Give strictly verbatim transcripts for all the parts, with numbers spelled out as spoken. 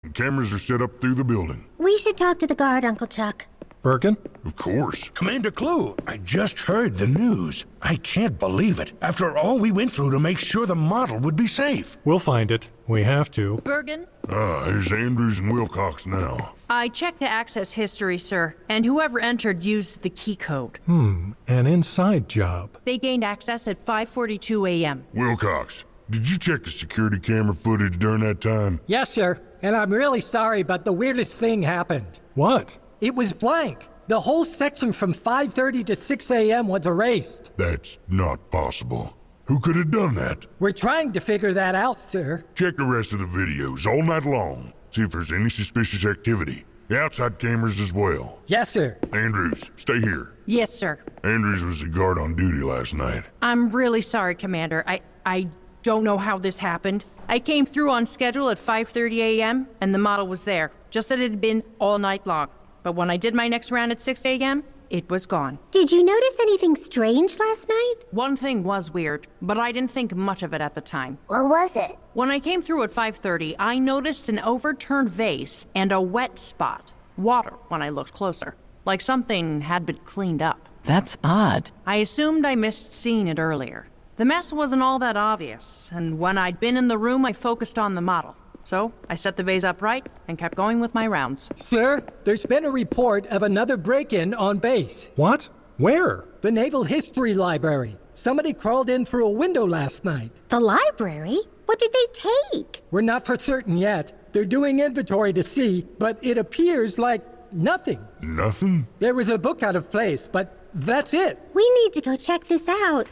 Cameras are set up through the building. We should talk to the guard, Uncle Chuck. Birkin? Of course. Commander Clue, I just heard the news. I can't believe it. After all we went through to make sure the model would be safe. We'll find it. We have to. Bergen? Ah, here's Andrews and Wilcox now. I checked the access history, sir, and whoever entered used the key code. Hmm, an inside job. They gained access at five forty-two a.m. Wilcox, did you check the security camera footage during that time? Yes, sir. And I'm really sorry, but the weirdest thing happened. What? It was blank. The whole section from five thirty to six a.m. was erased. That's not possible. Who could have done that? We're trying to figure that out, sir. Check the rest of the videos all night long. See if there's any suspicious activity. The outside cameras as well. Yes, sir. Andrews, stay here. Yes, sir. Andrews was the guard on duty last night. I'm really sorry, Commander. I, I don't know how this happened. I came through on schedule at five thirty a.m., and the model was there, just that it had been all night long. But when I did my next round at six a.m., it was gone. Did you notice anything strange last night? One thing was weird, but I didn't think much of it at the time. What was it? When I came through at five thirty, I noticed an overturned vase and a wet spot. Water when I looked closer. Like something had been cleaned up. That's odd. I assumed I missed seeing it earlier. The mess wasn't all that obvious, and when I'd been in the room, I focused on the model. So, I set the vase up right and kept going with my rounds. Sir, there's been a report of another break-in on base. What? Where? The Naval History Library. Somebody crawled in through a window last night. The library? What did they take? We're not for certain yet. They're doing inventory to see, but it appears like nothing. Nothing? There was a book out of place, but that's it. We need to go check this out.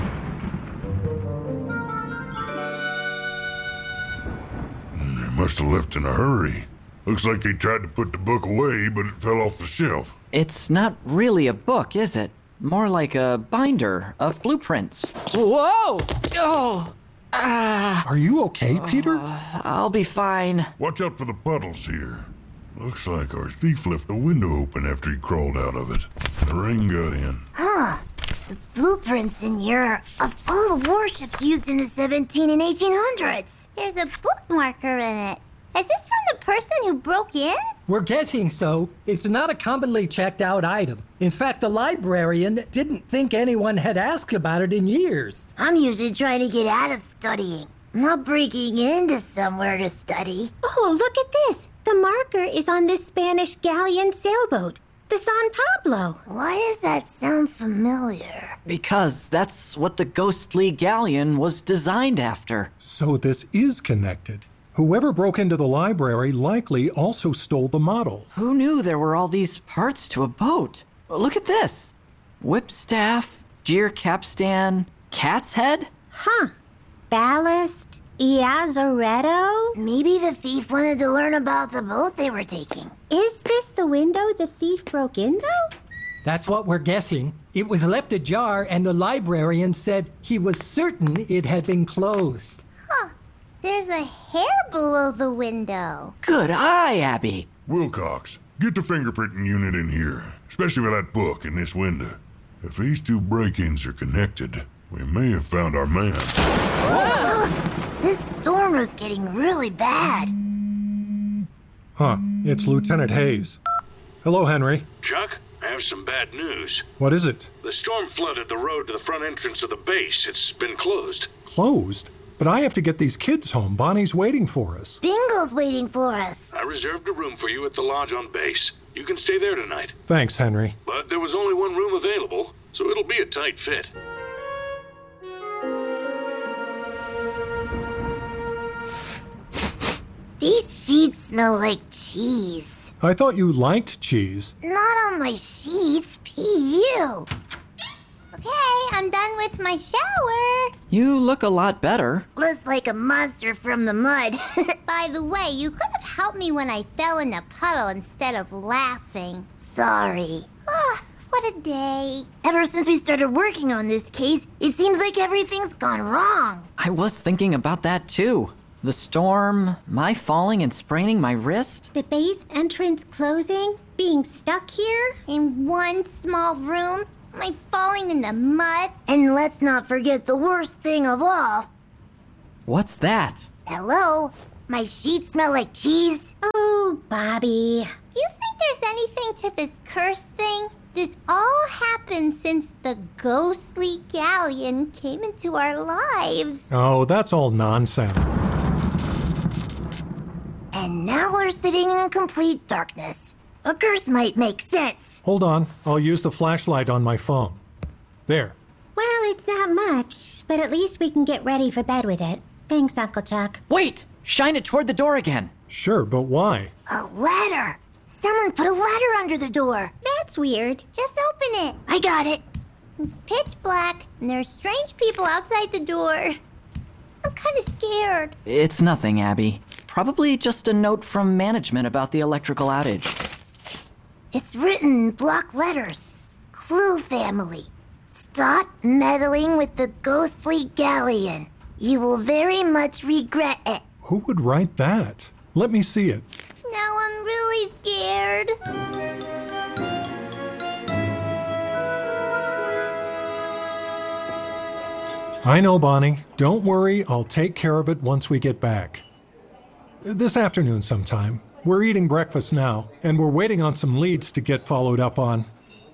They must have left in a hurry. Looks like they tried to put the book away, but it fell off the shelf. It's not really a book, is it? More like a binder of blueprints. Whoa! Oh! Ah! Are you okay, Peter? Uh, I'll be fine. Watch out for the puddles here. Looks like our thief left the window open after he crawled out of it. The rain got in. Huh. The blueprints in here of all the warships used in the seventeen and eighteen hundreds. There's a bookmarker in it. Is this from the person who broke in? We're guessing so. It's not a commonly checked out item. In fact, the librarian didn't think anyone had asked about it in years. I'm usually trying to get out of studying, not breaking into somewhere to study. Oh, look at this. The marker is on this Spanish galleon sailboat, the San Pablo. Why does that sound familiar? Because that's what the ghostly galleon was designed after. So this is connected. Whoever broke into the library likely also stole the model. Who knew there were all these parts to a boat? Look at this. Whipstaff, jeer capstan, cat's head? Huh. Ballast, Iazaretto? Maybe the thief wanted to learn about the boat they were taking. Is this the window the thief broke in, though? That's what we're guessing. It was left ajar, and the librarian said he was certain it had been closed. Huh. There's a hair below the window. Good eye, Abby. Wilcox, get the fingerprinting unit in here, especially with that book in this window. If these two break-ins are connected, we may have found our man. This storm was getting really bad. Huh, it's Lieutenant Hayes. Hello, Henry. Chuck, I have some bad news. What is it? The storm flooded the road to the front entrance of the base. It's been closed. Closed? But I have to get these kids home. Bonnie's waiting for us. Bingo's waiting for us. I reserved a room for you at the lodge on base. You can stay there tonight. Thanks, Henry. But there was only one room available, so it'll be a tight fit. These sheets smell like cheese. I thought you liked cheese. Not on my sheets. Ew. Okay, I'm done with my shower. You look a lot better. Looks like a monster from the mud. By the way, you could have helped me when I fell in a puddle instead of laughing. Sorry. Ah, what a day. Ever since we started working on this case, it seems like everything's gone wrong. I was thinking about that too. The storm, my falling and spraining my wrist. The base entrance closing, being stuck here. In one small room, my falling in the mud. And let's not forget the worst thing of all. What's that? Hello? My sheets smell like cheese. Oh, Bobby. Do you think there's anything to this curse thing? This all happened since the ghostly galleon came into our lives. Oh, that's all nonsense. And now we're sitting in complete darkness. A curse might make sense. Hold on, I'll use the flashlight on my phone. There. Well, it's not much, but at least we can get ready for bed with it. Thanks, Uncle Chuck. Wait! Shine it toward the door again. Sure, but why? A ladder! Someone put a ladder under the door. That's weird. Just open it. I got it. It's pitch black, and there's strange people outside the door. I'm kind of scared. It's nothing, Abby. Probably just a note from management about the electrical outage. It's written in block letters. Clue family. Stop meddling with the ghostly galleon. You will very much regret it. Who would write that? Let me see it. Now I'm really scared. I know, Bonnie. Don't worry, I'll take care of it once we get back. This afternoon sometime. We're eating breakfast now, and we're waiting on some leads to get followed up on.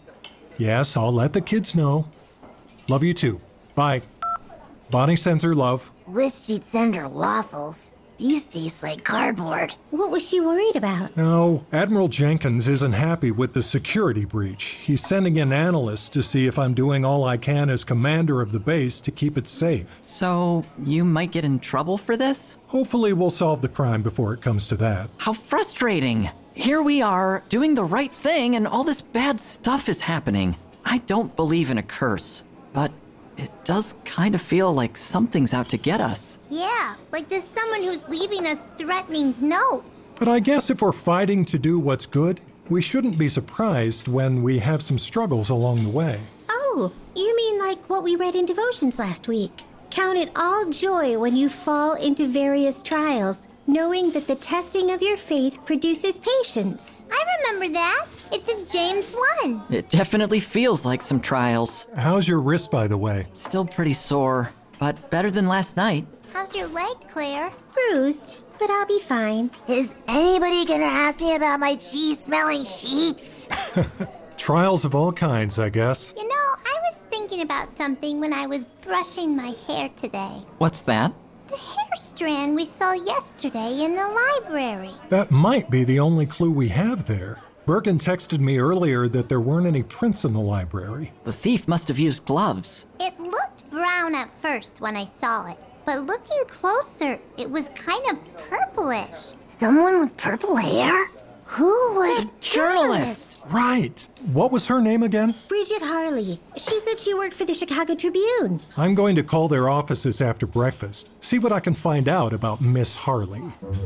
Yes, I'll let the kids know. Love you too. Bye. Bonnie sends her love. Wish she'd send her waffles. These taste like cardboard. What was she worried about? No, Admiral Jenkins isn't happy with the security breach. He's sending in analysts to see if I'm doing all I can as commander of the base to keep it safe. So, you might get in trouble for this? Hopefully we'll solve the crime before it comes to that. How frustrating! Here we are, doing the right thing, and all this bad stuff is happening. I don't believe in a curse, but it does kind of feel like something's out to get us. Yeah, like there's someone who's leaving us threatening notes. But I guess if we're fighting to do what's good, we shouldn't be surprised when we have some struggles along the way. Oh, you mean like what we read in devotions last week? Count it all joy when you fall into various trials, knowing that the testing of your faith produces patience. I remember that. It's in James one. It definitely feels like some trials. How's your wrist, by the way? Still pretty sore, but better than last night. How's your leg, Claire? Bruised, but I'll be fine. Is anybody gonna ask me about my cheese-smelling sheets? Trials of all kinds, I guess. You know, I was thinking about something when I was brushing my hair today. What's that? The hair strand we saw yesterday in the library. That might be the only clue we have there. Bergen texted me earlier that there weren't any prints in the library. The thief must have used gloves. It looked brown at first when I saw it, but looking closer, it was kind of purplish. Someone with purple hair? Who was a journalist? Right. What was her name again? Bridget Harley. She said she worked for the Chicago Tribune. I'm going to call their offices after breakfast. See what I can find out about Miss Harley.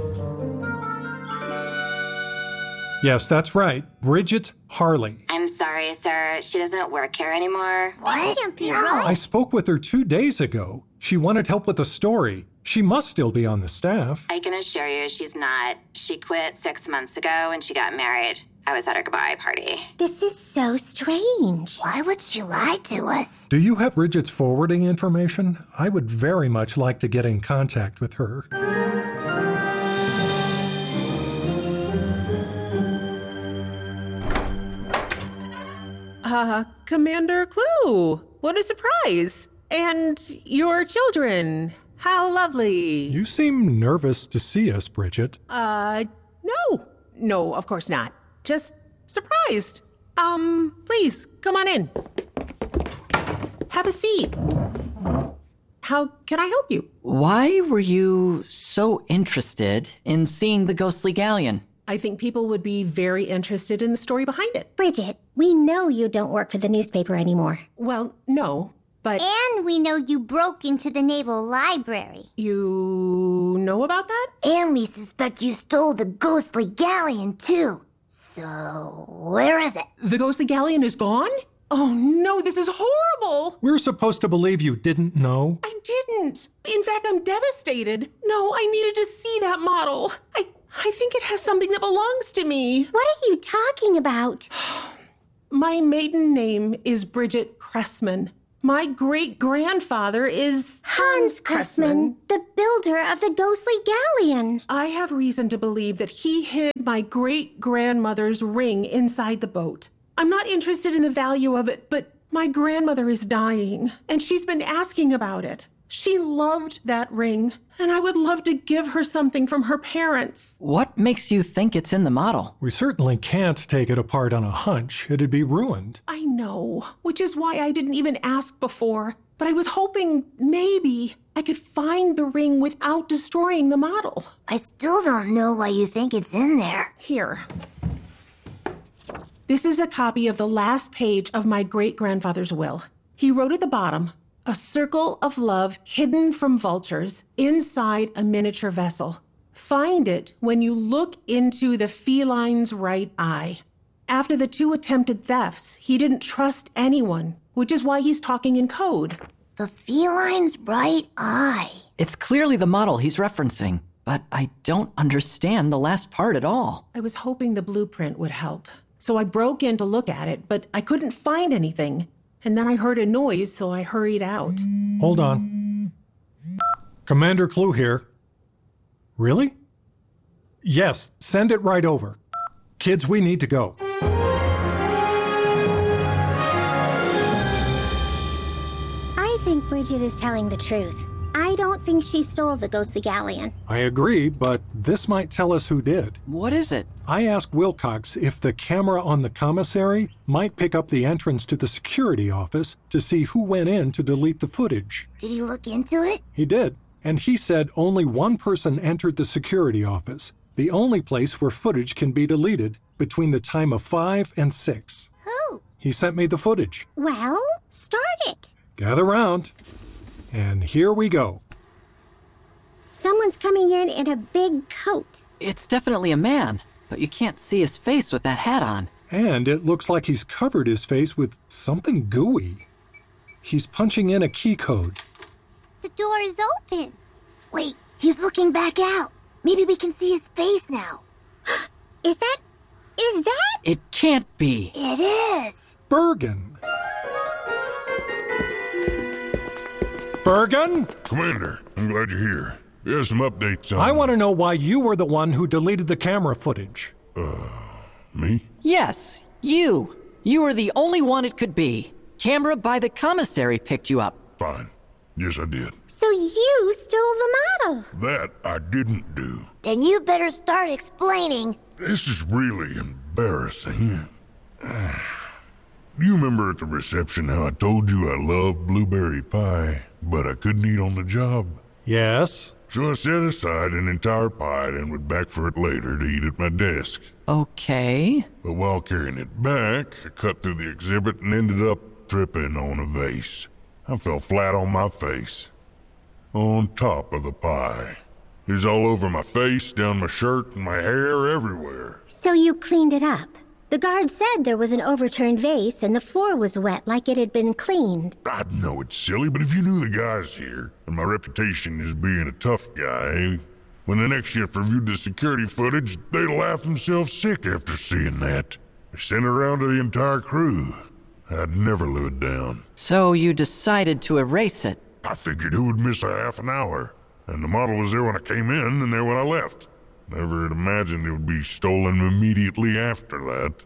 Yes, that's right. Bridget Harley. I'm sorry, sir. She doesn't work here anymore. What? Can't be No. right. I spoke with her two days ago. She wanted help with a story. She must still be on the staff. I can assure you she's not. She quit six months ago and she got married. I was at her goodbye party. This is so strange. Why would she lie to us? Do you have Bridget's forwarding information? I would very much like to get in contact with her. Uh, Commander Clue, what a surprise. And your children, how lovely. You seem nervous to see us, Bridget. Uh, no. No, of course not. Just surprised. Um, please, come on in. Have a seat. How can I help you? Why were you so interested in seeing the ghostly galleon? I think people would be very interested in the story behind it. Bridget, we know you don't work for the newspaper anymore. Well, no, but... And we know you broke into the Naval Library. You know about that? And we suspect you stole the ghostly galleon, too. So, where is it? The ghostly galleon is gone? Oh no, this is horrible! We're supposed to believe you didn't know. I didn't. In fact, I'm devastated. No, I needed to see that model. I... I think it has something that belongs to me. What are you talking about? My maiden name is Bridget Cressman. My great-grandfather is... Hans Cressman, the builder of the ghostly galleon. I have reason to believe that he hid my great-grandmother's ring inside the boat. I'm not interested in the value of it, but my grandmother is dying, and she's been asking about it. She loved that ring, and I would love to give her something from her parents. What makes you think it's in the model? We certainly can't take it apart on a hunch. It'd be ruined. I know, which is why I didn't even ask before. But I was hoping maybe I could find the ring without destroying the model. I still don't know why you think it's in there. Here. This is a copy of the last page of my great-grandfather's will. He wrote at the bottom, "A circle of love hidden from vultures inside a miniature vessel. Find it when you look into the feline's right eye." After the two attempted thefts, he didn't trust anyone, which is why he's talking in code. The feline's right eye. It's clearly the model he's referencing, but I don't understand the last part at all. I was hoping the blueprint would help, so I broke in to look at it, but I couldn't find anything. And then I heard a noise, so I hurried out. Hold on. Commander Clue here. Really? Yes, send it right over. Kids, we need to go. I think Bridget is telling the truth. I don't think she stole the ghostly galleon. I agree, but this might tell us who did. What is it? I asked Wilcox if the camera on the commissary might pick up the entrance to the security office to see who went in to delete the footage. Did he look into it? He did, and he said only one person entered the security office, the only place where footage can be deleted between the time of five and six. Who? He sent me the footage. Well, start it. Gather round. And here we go. Someone's coming in in a big coat. It's definitely a man, but you can't see his face with that hat on. And it looks like he's covered his face with something gooey. He's punching in a key code. The door is open. Wait, he's looking back out. Maybe we can see his face now. Is that... is that... It can't be. It is. Bergen. Bergen? Commander, I'm glad you're here. Here's some updates on... I want to know why you were the one who deleted the camera footage. Uh, me? Yes, you. You were the only one it could be. Camera by the commissary picked you up. Fine. Yes, I did. So you stole the model. That I didn't do. Then you better start explaining. This is really embarrassing. You remember at the reception how I told you I loved blueberry pie, but I couldn't eat on the job? Yes. So I set aside an entire pie and went back for it later to eat at my desk. Okay. But while carrying it back, I cut through the exhibit and ended up tripping on a vase. I fell flat on my face, on top of the pie. It was all over my face, down my shirt, and my hair everywhere. So you cleaned it up. The guard said there was an overturned vase and the floor was wet like it had been cleaned. I know it's silly, but if you knew the guys here, and my reputation as being a tough guy, when the next shift reviewed the security footage, they'd laugh themselves sick after seeing that. They sent it around to the entire crew. I'd never live it down. So you decided to erase it? I figured who would miss a half an hour? And the model was there when I came in and there when I left. Never had imagined it would be stolen immediately after that.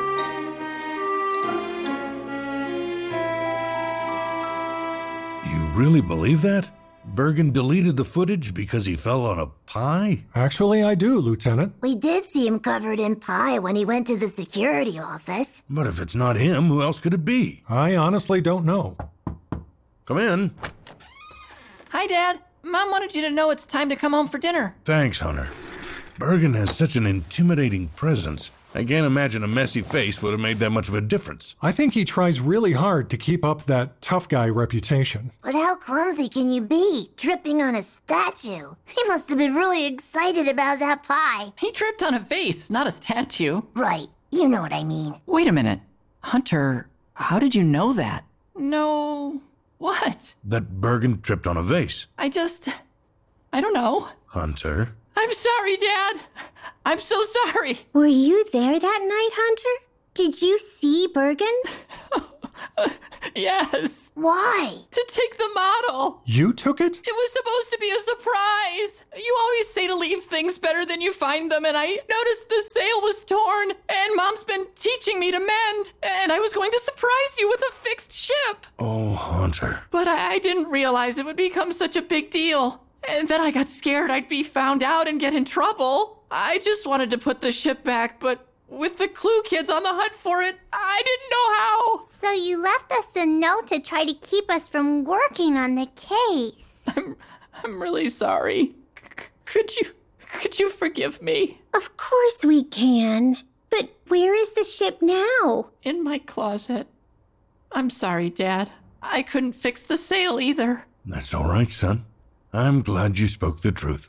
You really believe that? Bergen deleted the footage because he fell on a pie? Actually, I do, Lieutenant. We did see him covered in pie when he went to the security office. But if it's not him, who else could it be? I honestly don't know. Come in. Hi, Dad. Mom wanted you to know it's time to come home for dinner. Thanks, Hunter. Bergen has such an intimidating presence. I can't imagine a messy face would have made that much of a difference. I think he tries really hard to keep up that tough guy reputation. But how clumsy can you be, tripping on a statue? He must have been really excited about that pie. He tripped on a vase, not a statue. Right. You know what I mean. Wait a minute. Hunter, how did you know that? No... What? That Bergen tripped on a vase. I just... I don't know. Hunter... I'm sorry, Dad. I'm so sorry. Were you there that night, Hunter? Did you see Bergen? Yes. Why? To take the model. You took it? It was supposed to be a surprise. You always say to leave things better than you find them, and I noticed the sail was torn, and Mom's been teaching me to mend, and I was going to surprise you with a fixed ship. Oh, Hunter. But I, I didn't realize it would become such a big deal. And then I got scared I'd be found out and get in trouble. I just wanted to put the ship back, but with the Clue kids on the hunt for it, I didn't know how. So you left us a note to try to keep us from working on the case. I'm, I'm really sorry. C- could you, could you forgive me? Of course we can. But where is the ship now? In my closet. I'm sorry, Dad. I couldn't fix the sail either. That's all right, son. I'm glad you spoke the truth.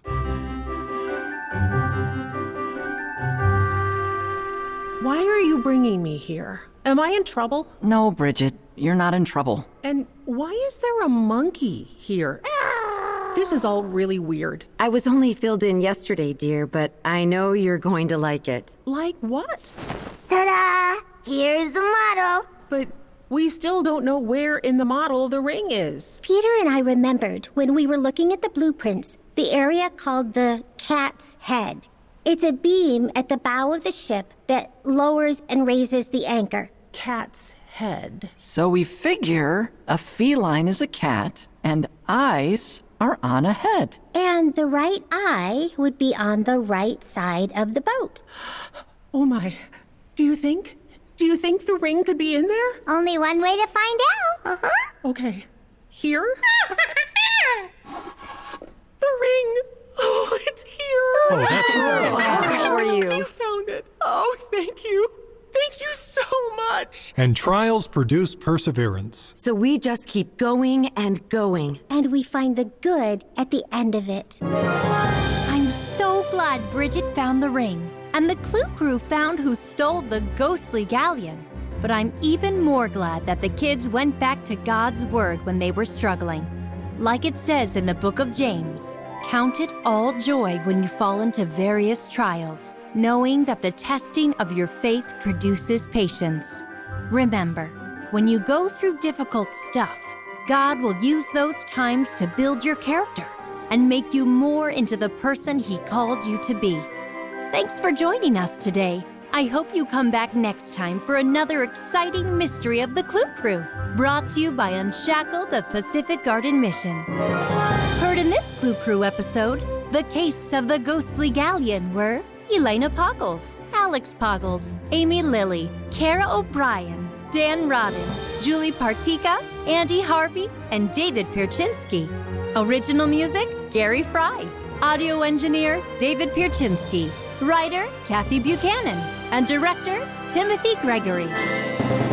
Why are you bringing me here? Am I in trouble? No, Bridget, you're not in trouble. And why is there a monkey here? This is all really weird. I was only filled in yesterday, dear, but I know you're going to like it. Like what? Ta-da! Here's the model. But we still don't know where in the model the ring is. Peter and I remembered when we were looking at the blueprints, the area called the Cat's Head. It's a beam at the bow of the ship that lowers and raises the anchor. Cat's head. So we figure a feline is a cat, and eyes are on a head. And the right eye would be on the right side of the boat. Oh my. Do you think? Do you think the ring could be in there? Only one way to find out. Uh-huh. Okay. Here? The ring! Oh, it's here! Oh, that's Good for you. You found it. Oh, thank you. Thank you so much. And trials produce perseverance. So we just keep going and going. And we find the good at the end of it. I'm so glad Bridget found the ring, and the Clue Crew found who stole the ghostly galleon. But I'm even more glad that the kids went back to God's word when they were struggling. Like it says in the book of James, count it all joy when you fall into various trials, knowing that the testing of your faith produces patience. Remember, when you go through difficult stuff, God will use those times to build your character and make you more into the person He called you to be. Thanks for joining us today. I hope you come back next time for another exciting mystery of the Clue Crew, brought to you by Unshackled of Pacific Garden Mission. Heard in this Clue Crew episode, the case of the ghostly galleon were Elena Poggles, Alex Poggles, Amy Lilly, Kara O'Brien, Dan Rodden, Julie Partika, Andy Harvey, and David Pierczynski. Original music, Gary Fry. Audio engineer, David Pierczynski. Writer, Kathy Buchanan. And director, Timothy Gregory.